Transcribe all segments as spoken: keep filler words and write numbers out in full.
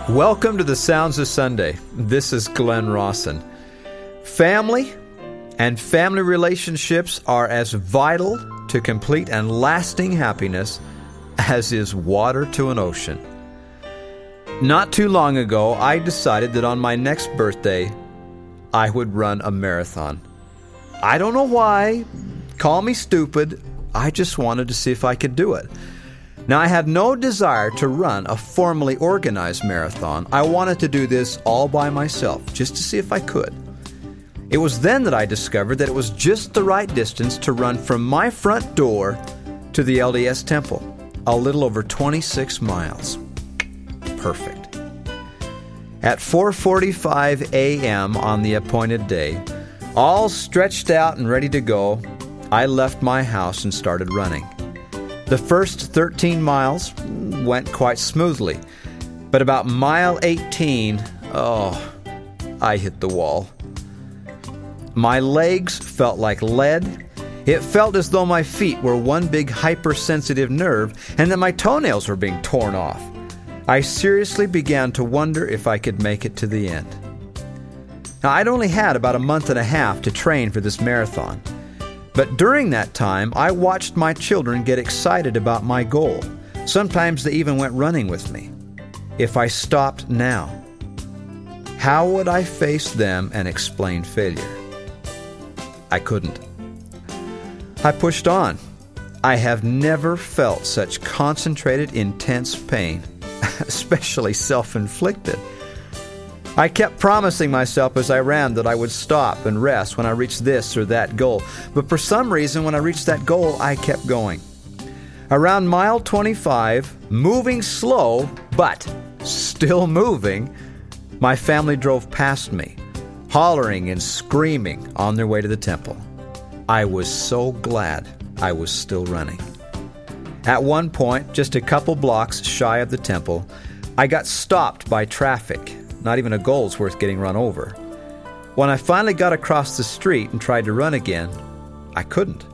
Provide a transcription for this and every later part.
Welcome to the Sounds of Sunday. This is Glenn Rawson. Family and family relationships are as vital to complete and lasting happiness as is water to an ocean. Not too long ago, I decided that on my next birthday, I would run a marathon. I don't know why. Call me stupid. I just wanted to see if I could do it. Now, I had no desire to run a formally organized marathon. I wanted to do this all by myself, just to see if I could. It was then that I discovered that it was just the right distance to run from my front door to the L D S Temple, a little over twenty-six miles. Perfect. At four forty-five a.m. on the appointed day, all stretched out and ready to go, I left my house and started running. The first thirteen miles went quite smoothly, but about mile eighteen, oh, I hit the wall. My legs felt like lead. It felt as though my feet were one big hypersensitive nerve and that my toenails were being torn off. I seriously began to wonder if I could make it to the end. Now, I'd only had about a month and a half to train for this marathon. But during that time, I watched my children get excited about my goal. Sometimes they even went running with me. If I stopped now, how would I face them and explain failure? I couldn't. I pushed on. I have never felt such concentrated, intense pain, especially self-inflicted. I kept promising myself as I ran that I would stop and rest when I reached this or that goal. But for some reason, when I reached that goal, I kept going. Around mile twenty-five, moving slow, but still moving, my family drove past me, hollering and screaming on their way to the temple. I was so glad I was still running. At one point, just a couple blocks shy of the temple, I got stopped by traffic. Not even a goal's worth getting run over. When I finally got across the street and tried to run again, I couldn't.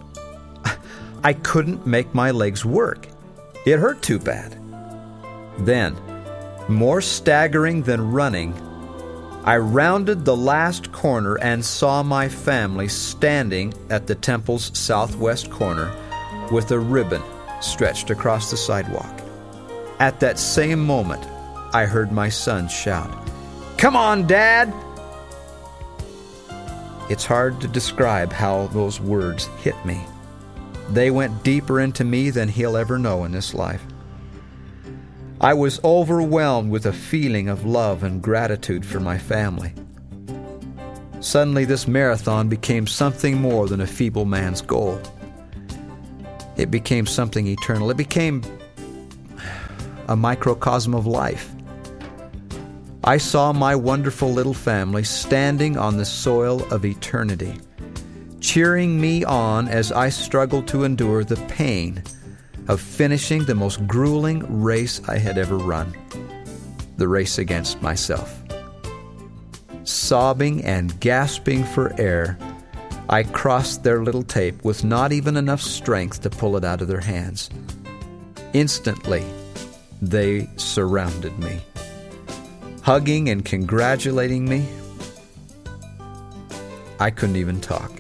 I couldn't make my legs work. It hurt too bad. Then, more staggering than running, I rounded the last corner and saw my family standing at the temple's southwest corner with a ribbon stretched across the sidewalk. At that same moment, I heard my son shout, "Come on, Dad!" It's hard to describe how those words hit me. They went deeper into me than he'll ever know in this life. I was overwhelmed with a feeling of love and gratitude for my family. Suddenly, this marathon became something more than a feeble man's goal. It became something eternal. It became a microcosm of life. I saw my wonderful little family standing on the soil of eternity, cheering me on as I struggled to endure the pain of finishing the most grueling race I had ever run, the race against myself. Sobbing and gasping for air, I crossed their little tape with not even enough strength to pull it out of their hands. Instantly, they surrounded me, hugging and congratulating me. I couldn't even talk.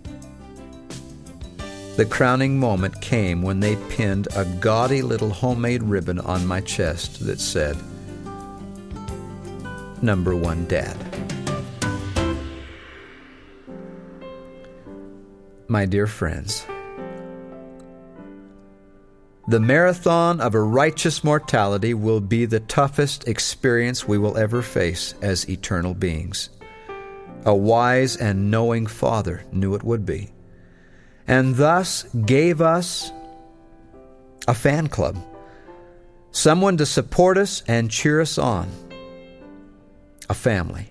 The crowning moment came when they pinned a gaudy little homemade ribbon on my chest that said, "Number one Dad." My dear friends, the marathon of a righteous mortality will be the toughest experience we will ever face as eternal beings. A wise and knowing Father knew it would be, and thus gave us a fan club, someone to support us and cheer us on, a family.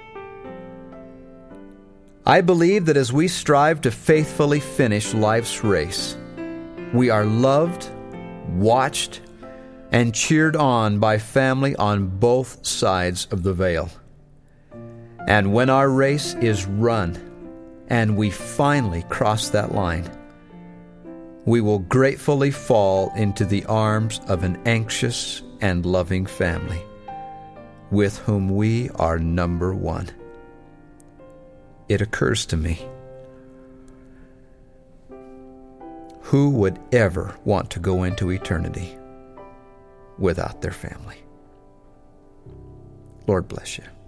I believe that as we strive to faithfully finish life's race, we are loved, watched, and cheered on by family on both sides of the veil. And when our race is run and we finally cross that line, we will gratefully fall into the arms of an anxious and loving family. with whom we are number one. It occurs to me, who would ever want to go into eternity without their family? Lord bless you.